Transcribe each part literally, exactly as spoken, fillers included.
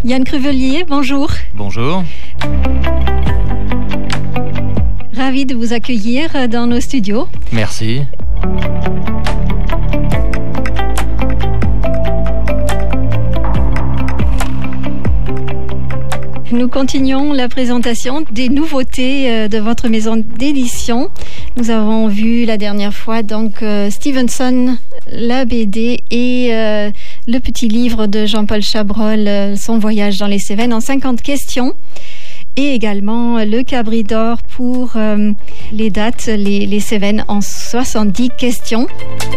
Yann Cruvelier, bonjour. Bonjour. Ravi de vous accueillir dans nos studios. Merci. Nous continuons la présentation des nouveautés de votre maison d'édition. Nous avons vu la dernière fois donc euh, Stevenson, la B D et euh, le petit livre de Jean-Paul Chabrol, euh, son voyage dans les Cévennes en cinquante questions. Et également le Cabri d'Or pour euh, les dates, les, les Cévennes en soixante-dix questions.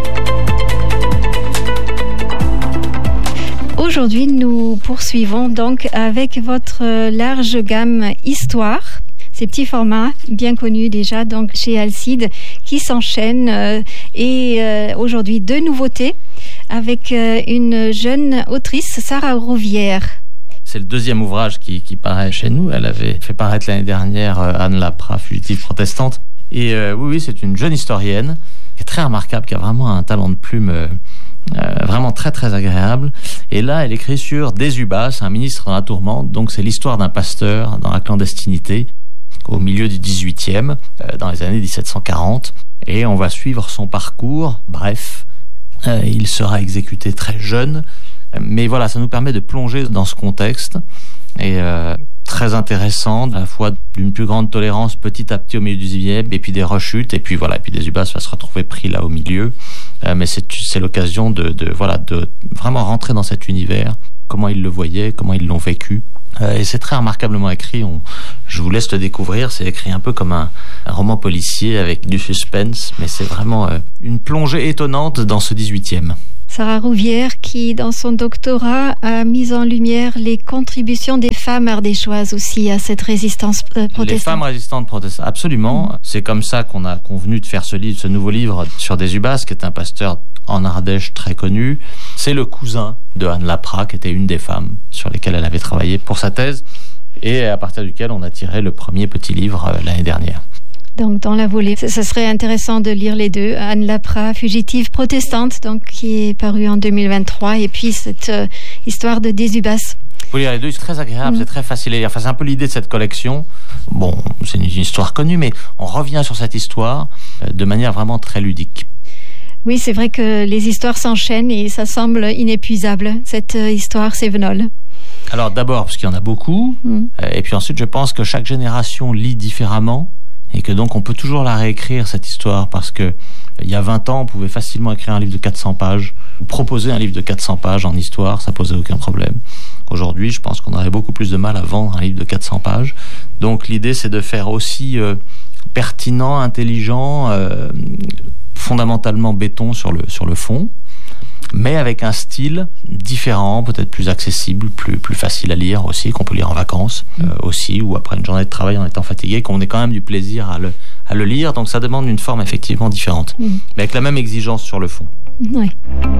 Aujourd'hui, nous poursuivons donc avec votre large gamme Histoire, ces petits formats bien connus déjà donc chez Alcide qui s'enchaînent euh, et euh, aujourd'hui deux nouveautés avec euh, une jeune autrice, Sarah Rouvière. C'est le deuxième ouvrage qui, qui paraît chez nous. Elle avait fait paraître l'année dernière euh, Anne Lapra, fugitive protestante. Et euh, oui, oui, c'est une jeune historienne qui est très remarquable, qui a vraiment un talent de plume euh, Euh, vraiment très très agréable. Et là, elle écrit sur Désubas, un ministre dans la tourmente. Donc c'est l'histoire d'un pasteur dans la clandestinité au milieu du dix-huitième, euh, dans les années dix-sept cent quarante. Et on va suivre son parcours. Bref, euh, il sera exécuté très jeune. Mais voilà, ça nous permet de plonger dans ce contexte. Et euh, très intéressant, à la fois d'une plus grande tolérance petit à petit au milieu du dix-huitième, et puis des rechutes, et puis voilà, et puis Désubas va se retrouver pris là au milieu. Euh, mais c'est, c'est l'occasion de, de, voilà, de vraiment rentrer dans cet univers, comment ils le voyaient, comment ils l'ont vécu. Euh, et c'est très remarquablement écrit. On, je vous laisse le découvrir. C'est écrit un peu comme un, un roman policier avec du suspense, mais c'est vraiment euh, une plongée étonnante dans ce dix-huitième. Sarah Rouvière qui, dans son doctorat, a mis en lumière les contributions des femmes ardéchoises aussi à cette résistance protestante. Les femmes résistantes protestantes, absolument. Mmh. C'est comme ça qu'on a convenu de faire ce livre, ce nouveau livre sur Désubas, qui est un pasteur en Ardèche très connu. C'est le cousin de Anne Lapra, qui était une des femmes sur lesquelles elle avait travaillé pour sa thèse, et à partir duquel on a tiré le premier petit livre euh, l'année dernière. Donc dans la volée, ce serait intéressant de lire les deux. Anne Lapra, fugitive protestante, donc qui est paru en deux mille vingt-trois, et puis cette euh, histoire de Désubas. Vous pouvez lire les deux, c'est très agréable, mmh. c'est très facile à lire. Enfin, c'est un peu l'idée de cette collection. Bon, c'est une, une histoire connue, mais on revient sur cette histoire euh, de manière vraiment très ludique. Oui, c'est vrai que les histoires s'enchaînent et ça semble inépuisable, cette euh, histoire sévenole. Alors d'abord, parce qu'il y en a beaucoup, mmh. euh, et puis ensuite, je pense que chaque génération lit différemment. Et que donc on peut toujours la réécrire, cette histoire, parce que il y a vingt ans, on pouvait facilement écrire un livre de quatre cents pages, ou proposer un livre de quatre cents pages en histoire, ça posait aucun problème. Aujourd'hui, je pense qu'on aurait beaucoup plus de mal à vendre un livre de quatre cents pages. Donc l'idée, c'est de faire aussi euh, pertinent, intelligent, euh, fondamentalement béton sur le, sur le fond, mais avec un style différent, peut-être plus accessible, plus, plus facile à lire aussi, qu'on peut lire en vacances euh, aussi, ou après une journée de travail en étant fatigué, qu'on ait quand même du plaisir à le, à le lire. Donc ça demande une forme effectivement différente, mmh. mais avec la même exigence sur le fond. Oui.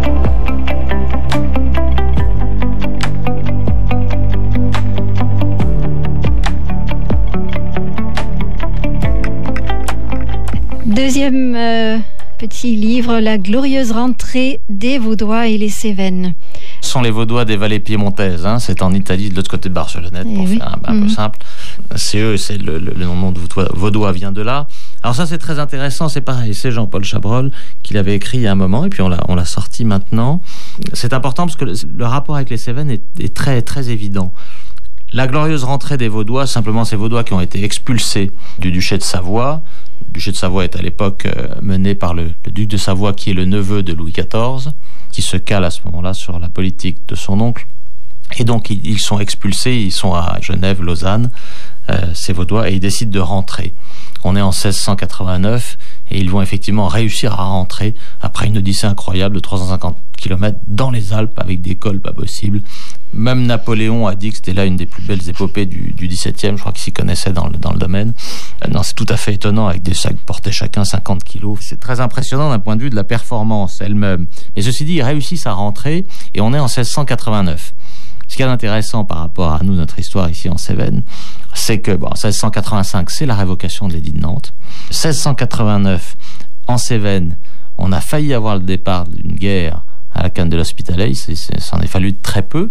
Deuxième euh, petit livre, La glorieuse rentrée des Vaudois et les Cévennes. Ce sont les Vaudois des vallées piémontaises, hein. C'est en Italie, de l'autre côté de Barcelonnette, pour oui. faire un, un mmh. peu simple. C'est eux, c'est le, le, le nom de Vaudois, Vaudois vient de là. Alors ça, c'est très intéressant, c'est pareil, c'est Jean-Paul Chabrol qui l'avait écrit il y a un moment, et puis on l'a, on l'a sorti maintenant. C'est important parce que le, le rapport avec les Cévennes est, est très, très évident. La glorieuse rentrée des Vaudois, simplement ces Vaudois qui ont été expulsés du duché de Savoie. Le duché de Savoie est à l'époque euh, mené par le, le duc de Savoie, qui est le neveu de Louis quatorze, qui se cale à ce moment-là sur la politique de son oncle. Et donc ils, ils sont expulsés, ils sont à Genève, Lausanne, euh, ces Vaudois, et ils décident de rentrer. On est en seize cent quatre-vingt-neuf et ils vont effectivement réussir à rentrer après une odyssée incroyable de trois cent cinquante kilomètres dans les Alpes avec des cols pas possibles. Même Napoléon a dit que c'était là une des plus belles épopées du, du dix-septième, je crois qu'il s'y connaissait dans le, dans le domaine. Non, c'est tout à fait étonnant, avec des sacs portés chacun cinquante kilos. C'est très impressionnant d'un point de vue de la performance elle-même. Mais ceci dit, ils réussissent à rentrer et on est en seize cent quatre-vingt-neuf. Ce qui est intéressant par rapport à nous, notre histoire ici en Cévennes, c'est que bon, seize cent quatre-vingt-cinq, c'est la révocation de l'édit de Nantes. seize cent quatre-vingt-neuf, en Cévennes, on a failli avoir le départ d'une guerre à la canne de l'Hospitalet, ça en est fallu très peu.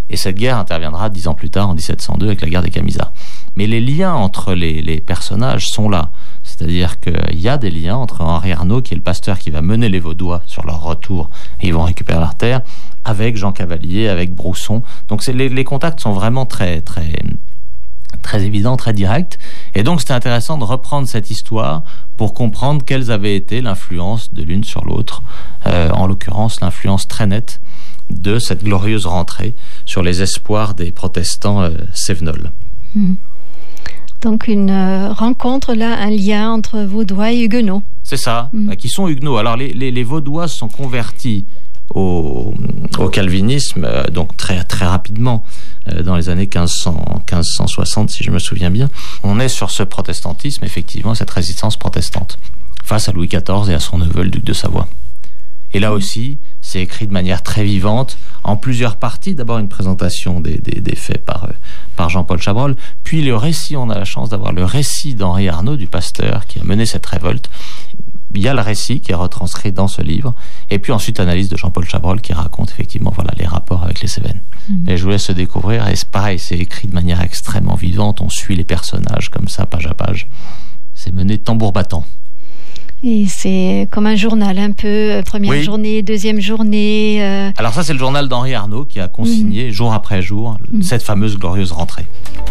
Et cette guerre interviendra dix ans plus tard, en dix-sept cent deux, avec la guerre des Camisards. Mais les liens entre les, les personnages sont là. C'est-à-dire qu'il y a des liens entre Henri Arnaud, qui est le pasteur qui va mener les Vaudois sur leur retour, et ils vont récupérer leur terre, avec Jean Cavalier, avec Brousson. Donc c'est, les, les contacts sont vraiment très, très, très évidents, très directs. Et donc c'était intéressant de reprendre cette histoire pour comprendre quelles avaient été l'influence de l'une sur l'autre. Euh, en l'occurrence, l'influence très nette de cette glorieuse rentrée sur les espoirs des protestants euh, cévenols. Mmh. Donc une euh, rencontre là, un lien entre Vaudois et Huguenots. C'est ça, mmh. qui sont Huguenots. Alors les, les, les Vaudois sont convertis au, au calvinisme, euh, donc très, très rapidement, euh, dans les années quinze cents, quinze cent soixante, si je me souviens bien. On est sur ce protestantisme, effectivement, cette résistance protestante, face à Louis quatorze et à son neveu, le duc de Savoie. Et là aussi, c'est écrit de manière très vivante, en plusieurs parties. D'abord une présentation des, des, des faits par, euh, par Jean-Paul Chabrol, puis le récit, on a la chance d'avoir le récit d'Henri Arnaud, du pasteur qui a mené cette révolte. Il y a le récit qui est retranscrit dans ce livre, et puis ensuite l'analyse de Jean-Paul Chabrol qui raconte effectivement voilà, les rapports avec les Cévennes. Mmh. Et je vous laisse découvrir, et c'est pareil, c'est écrit de manière extrêmement vivante, on suit les personnages comme ça, page à page. C'est mené tambour battant. Et c'est comme un journal, un peu, première oui. journée, deuxième journée. Euh... Alors ça, c'est le journal d'Henri Arnaud qui a consigné, mmh. jour après jour, mmh. cette fameuse glorieuse rentrée.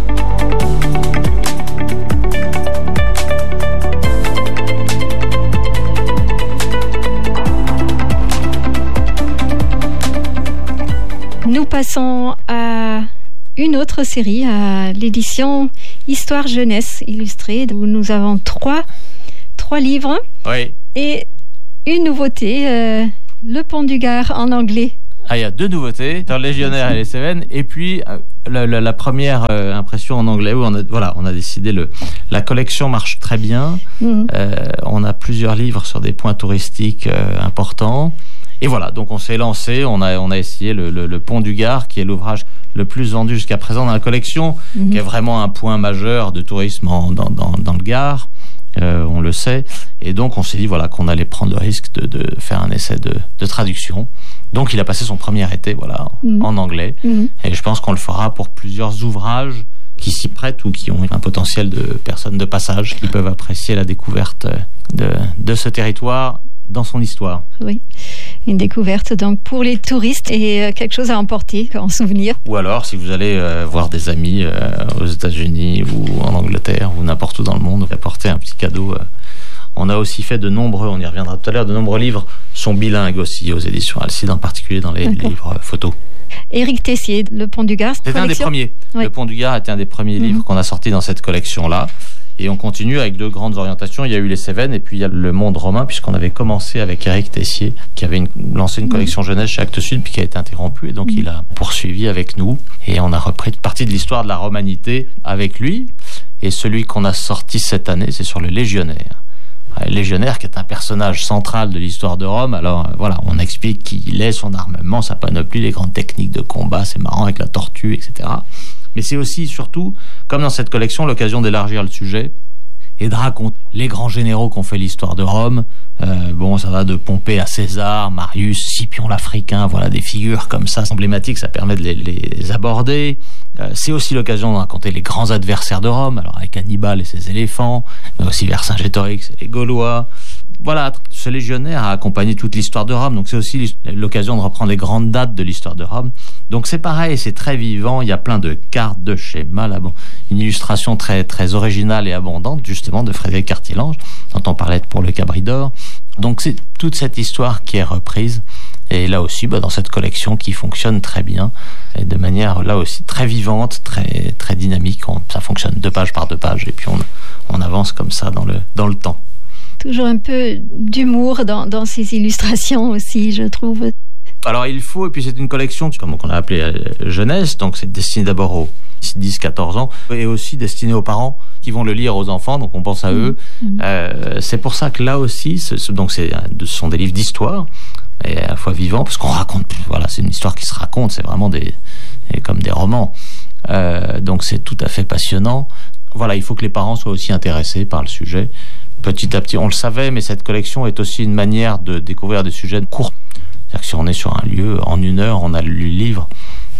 Nous passons à une autre série, à l'édition Histoire Jeunesse Illustrée, où nous avons trois Trois livres oui. et une nouveauté, euh, Le Pont du Gard en anglais. Ah, il y a deux nouveautés, le Légionnaire et les Cévennes, et puis euh, la, la, la première euh, impression en anglais où on a, voilà, on a décidé le, la collection marche très bien. Mmh. Euh, on a plusieurs livres sur des points touristiques euh, importants. Et voilà, donc on s'est lancé, on a, on a essayé le, le, le Pont du Gard, qui est l'ouvrage le plus vendu jusqu'à présent dans la collection, mmh. qui est vraiment un point majeur de tourisme en, dans, dans, dans le Gard. Euh, on le sait, et donc on s'est dit voilà, qu'on allait prendre le risque de, de faire un essai de, de traduction. Donc il a passé son premier été voilà, mmh. en anglais, mmh. et je pense qu'on le fera pour plusieurs ouvrages qui s'y prêtent ou qui ont un potentiel de personnes de passage qui peuvent apprécier la découverte de, de ce territoire dans son histoire. Oui, une découverte donc pour les touristes et quelque chose à emporter en souvenir. Ou alors, si vous allez euh, voir des amis euh, aux États-Unis ou en Angleterre ou n'importe où dans le monde, apporter un petit cadeau. Euh. On a aussi fait de nombreux, on y reviendra tout à l'heure, de nombreux livres sont bilingues aussi aux éditions Alcide, en particulier dans les, les livres euh, photos. Éric Tessier, Le Pont du Gard. C'était un des premiers. Oui. Le Pont du Gard était un des premiers mmh. livres qu'on a sortis dans cette collection-là. Et on continue avec deux grandes orientations. Il y a eu les Cévennes et puis il y a le monde romain, puisqu'on avait commencé avec Éric Tessier, qui avait une, lancé une collection jeunesse chez Actes Sud, puis qui a été interrompue. Et donc mmh. il a poursuivi avec nous. Et on a repris une partie de l'histoire de la romanité avec lui. Et celui qu'on a sorti cette année, c'est sur le Légionnaire. Le Légionnaire qui est un personnage central de l'histoire de Rome. Alors voilà, on explique qui il est, son armement, sa panoplie, les grandes techniques de combat. C'est marrant avec la tortue, et cetera. Mais c'est aussi, surtout, comme dans cette collection, l'occasion d'élargir le sujet et de raconter les grands généraux qui ont fait l'histoire de Rome. Euh, bon, ça va de Pompée à César, Marius, Scipion l'Africain, voilà, des figures comme ça, emblématiques, ça permet de les, les aborder. Euh, c'est aussi l'occasion de raconter les grands adversaires de Rome, alors avec Hannibal et ses éléphants, mais aussi Vercingétorix et les Gaulois. Voilà, ce légionnaire a accompagné toute l'histoire de Rome, donc c'est aussi l'occasion de reprendre les grandes dates de l'histoire de Rome. Donc c'est pareil, c'est très vivant, il y a plein de cartes, de schémas, là, bon, une illustration très, très originale et abondante, justement, de Frédéric Cartier-Lange, dont on parlait pour le Cabri d'Or. Donc c'est toute cette histoire qui est reprise, et là aussi, bah, dans cette collection qui fonctionne très bien, et de manière, là aussi, très vivante, très, très dynamique. On, ça fonctionne deux pages par deux pages, et puis on, on avance comme ça dans le, dans le temps. Toujours un peu d'humour dans, dans ces illustrations aussi, je trouve. Alors il faut, et puis c'est une collection, comme on a appelé euh, jeunesse, donc c'est destiné d'abord aux dix quatorze ans, et aussi destiné aux parents qui vont le lire aux enfants, donc on pense à mmh. eux. Mmh. Euh, c'est pour ça que là aussi, ce, ce, donc c'est, ce sont des livres d'histoire, et à la fois vivants, parce qu'on raconte, voilà, c'est une histoire qui se raconte, c'est vraiment des, comme des romans. Euh, donc c'est tout à fait passionnant. Voilà, il faut que les parents soient aussi intéressés par le sujet. Petit à petit, on le savait, mais cette collection est aussi une manière de découvrir des sujets courts. C'est-à-dire que si on est sur un lieu, en une heure, on a lu le livre,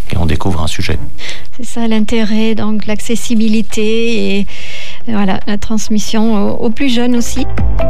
et on découvre un sujet. C'est ça l'intérêt, donc l'accessibilité et voilà, la transmission aux, aux plus jeunes aussi.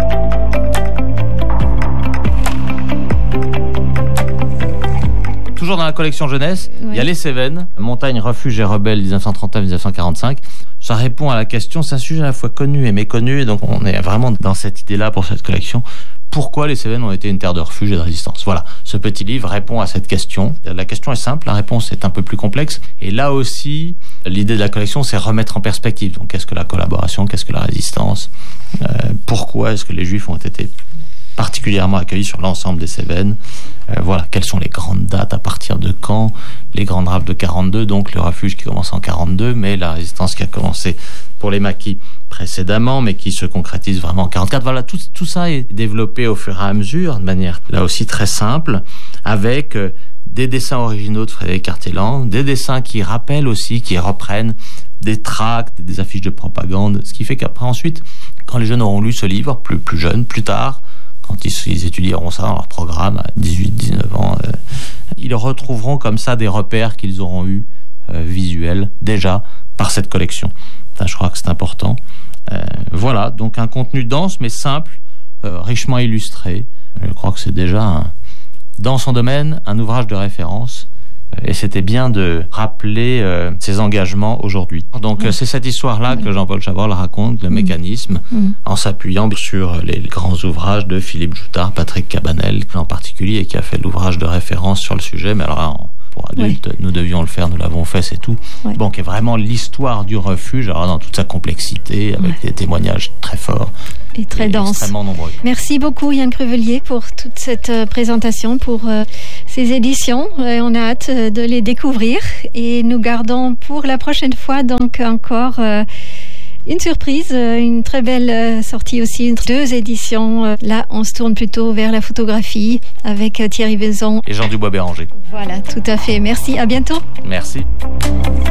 Toujours dans la collection jeunesse, oui. Il y a les Cévennes, Montagne, Refuge et Rebelles dix-neuf cent trente-neuf à dix-neuf cent quarante-cinq. Ça répond à la question, c'est un sujet à la fois connu et méconnu, et donc on est vraiment dans cette idée-là pour cette collection. Pourquoi les Cévennes ont été une terre de refuge et de résistance? Voilà, ce petit livre répond à cette question. La question est simple, la réponse est un peu plus complexe. Et là aussi, l'idée de la collection, c'est remettre en perspective. Donc, qu'est-ce que la collaboration? Qu'est-ce que la résistance? euh, Pourquoi est-ce que les Juifs ont été particulièrement accueillis sur l'ensemble des Cévennes? euh, Voilà, quelles sont les grandes dates, à partir de quand? Les grandes rafles de quarante-deux, donc le refuge qui commence en quarante-deux, mais la résistance qui a commencé pour les maquis précédemment, mais qui se concrétise vraiment en quarante-quatre. Voilà, tout, tout ça est développé au fur et à mesure, de manière là aussi très simple, avec euh, des dessins originaux de Frédéric Cartellan, des dessins qui rappellent aussi, qui reprennent des tracts, des affiches de propagande, ce qui fait qu'après ensuite, quand les jeunes auront lu ce livre, plus, plus jeunes, plus tard, quand ils, ils étudieront ça dans leur programme à dix-huit dix-neuf ans, euh, ils retrouveront comme ça des repères qu'ils auront eus euh, visuels déjà par cette collection. Ça, je crois que c'est important. Euh, voilà, donc un contenu dense mais simple, euh, richement illustré. Je crois que c'est déjà, un, dans son domaine, un ouvrage de référence. Et c'était bien de rappeler euh, ses engagements aujourd'hui. Donc mmh. c'est cette histoire-là mmh. que Jean-Paul Chabrol raconte, le mmh. mécanisme, mmh. en s'appuyant sur les grands ouvrages de Philippe Joutard, Patrick Cabanel en particulier, qui a fait l'ouvrage de référence sur le sujet. Mais alors là, en, pour adultes, oui. nous devions le faire, nous l'avons fait, c'est tout. Oui. Bon, qui est vraiment l'histoire du refuge, alors dans toute sa complexité, avec oui. des témoignages très forts. Et très et dense. Extrêmement nombreux. Merci beaucoup Yann Crevelier pour toute cette euh, présentation, pour euh, ces éditions. Euh, on a hâte euh, de les découvrir et nous gardons pour la prochaine fois donc encore euh, une surprise, euh, une très belle euh, sortie aussi, une, deux éditions. Euh, là, on se tourne plutôt vers la photographie avec euh, Thierry Vaison et Jean Dubois-Béranger. Voilà, tout à fait. Merci, à bientôt. Merci.